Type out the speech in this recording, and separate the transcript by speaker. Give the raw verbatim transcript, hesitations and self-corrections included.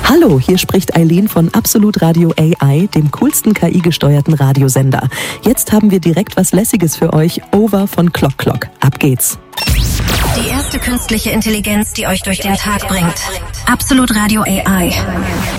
Speaker 1: Hallo, hier spricht Eileen von Absolut Radio A I, dem coolsten K I-gesteuerten Radiosender. Jetzt haben wir direkt was Lässiges für euch, Over von Clock Clock. Ab geht's.
Speaker 2: Die erste künstliche Intelligenz, die euch durch den Tag bringt. Absolut Radio A I.